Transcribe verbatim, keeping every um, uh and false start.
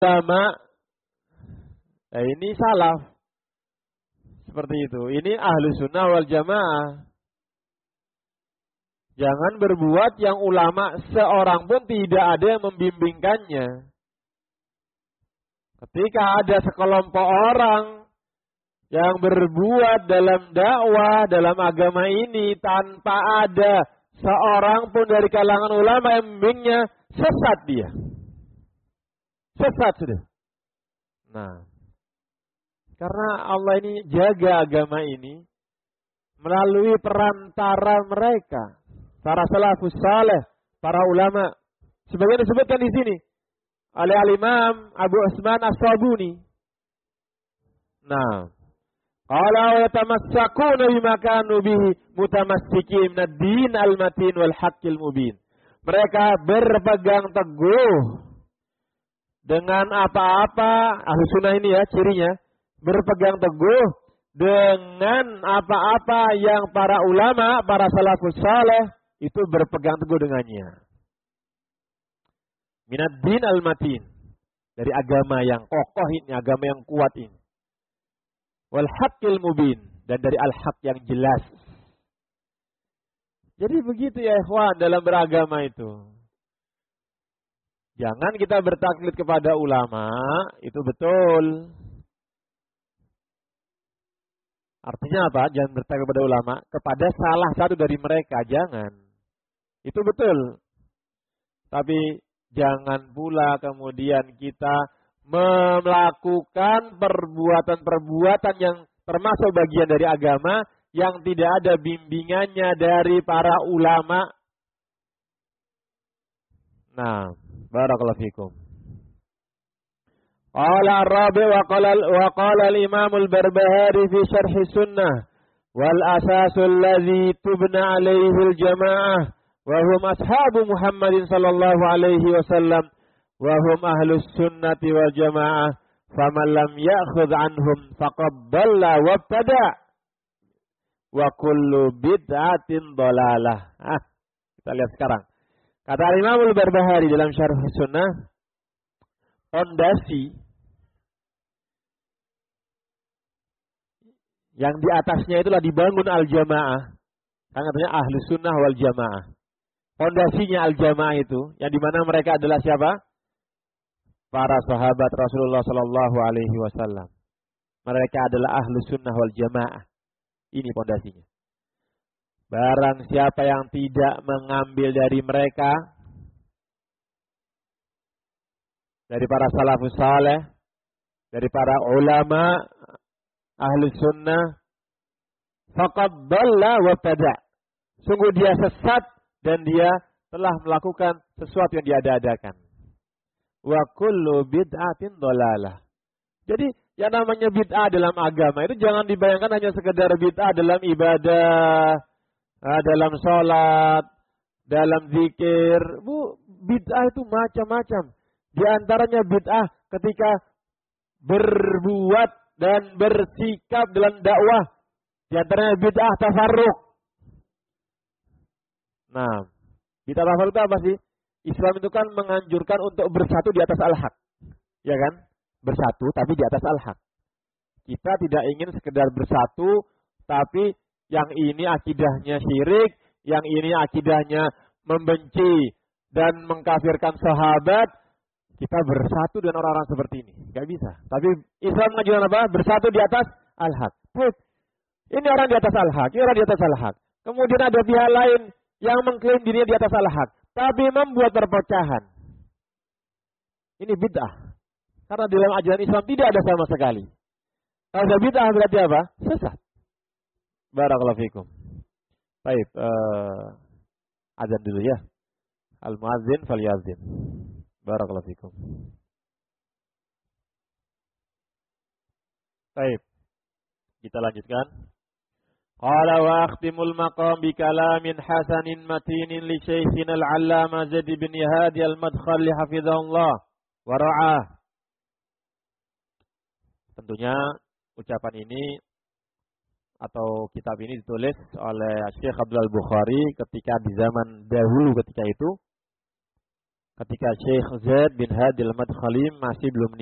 ulama, nah ini salaf. Seperti itu. Ini ahlu sunnah wal jamaah. Jangan berbuat yang ulama seorang pun tidak ada yang membimbingkannya. Ketika ada sekelompok orang yang berbuat dalam dakwah, dalam agama ini tanpa ada seorang pun dari kalangan ulama yang membimbingnya, sesat dia. Sesat sudah. Nah, karena Allah ini jaga agama ini melalui perantara mereka, para salafus saleh, para ulama. Sebagian disebutkan di sini oleh Al-Imam Abu Utsman As-Sabuni. Nah, qala wa yatamassakuna bima kanu bihi mutamassikin ad-din al-matin wal haqqil mubin. Mereka berpegang teguh dengan apa-apa, ahlu sunnah ini ya cirinya, berpegang teguh dengan apa-apa yang para ulama, para salafus saleh itu berpegang teguh dengannya. Minad din al-matin, dari agama yang kokoh ini, agama yang kuat ini. Wal haqqil mubin, dan dari al-haq yang jelas. Jadi begitu ya ikhwan dalam beragama itu. Jangan kita bertaklid kepada ulama, itu betul. Artinya apa? Jangan bertaklid kepada ulama, kepada salah satu dari mereka, jangan. Itu betul. Tapi jangan pula kemudian kita melakukan perbuatan-perbuatan yang termasuk bagian dari agama yang tidak ada bimbingannya dari para ulama. Nah, barakallahu fikum. Qala ar-rabi wa qala wa qala al-Imam al-Barbahari fi syarh sunnah wal asasul ladzi tubna alaihi al-jamaah wa hum ashabu Muhammadin sallallahu alaihi wasallam wa hum ahlus sunnati wal jamaah faman lam ya'khudh anhum faqad dhalla wa ibtada wa kullu bid'atin dhalalah. Ah, kita lihat sekarang. Kata Imam Al-Barbahari dalam Syarh Sunnah, fondasi yang di atasnya itulah dibangun al-jamaah. Kan katanya ahlu sunnah wal jamaah. Fondasinya al-jamaah itu, yang dimana mereka adalah siapa? Para sahabat Rasulullah Sallallahu Alaihi Wasallam. Mereka adalah ahlu sunnah wal jamaah. Ini fondasinya. Barang siapa yang tidak mengambil dari mereka, dari para salafus saleh, dari para ulama, ahli sunnah, faqad dhalla wa tada. Sungguh dia sesat dan dia telah melakukan sesuatu yang diada-adakan. Wa kullu bid'atin dhalalah. Jadi yang namanya bid'ah dalam agama itu jangan dibayangkan hanya sekedar bid'ah dalam ibadah, Nah, dalam sholat, dalam zikir, bu, bid'ah itu macam-macam. Di antaranya bid'ah ketika berbuat dan bersikap dalam dakwah. Di antaranya bid'ah tafarruq. Nah, bid'ah tafarruq itu apa sih? Islam itu kan menganjurkan untuk bersatu di atas al-haq. Ya kan? Bersatu tapi di atas al-haq. Kita tidak ingin sekedar bersatu, tapi yang ini akidahnya syirik, yang ini akidahnya membenci dan mengkafirkan sahabat, kita bersatu dengan orang-orang seperti ini. Gak bisa. Tapi Islam mengajarkan apa? Bersatu di atas al-haq. Ini orang di atas al-haq, ini orang di atas al-haq. Kemudian ada pihak lain yang mengklaim dirinya di atas al-haq, tapi membuat perpecahan. Ini bid'ah. Karena dalam ajaran Islam tidak ada sama sekali. Kalau bid'ah berarti apa? Sesat. Barakallahu fikum. Baik, uh, azan dulu ya. Al-muazzin falyazin. Barakallahu fikum. Baik. Kita lanjutkan. Qala wa akhtimul maqam bi kalamin hasanin matinin li syaikhina al-'allama Zaid bin Hadi al-Madkhali hafizahullah wa ra'ah. Tentunya ucapan ini atau kitab ini ditulis oleh Syekh Abdul Bukhari ketika di zaman dahulu ketika itu ketika Syekh Zaid bin Hadil Madkhali masih belum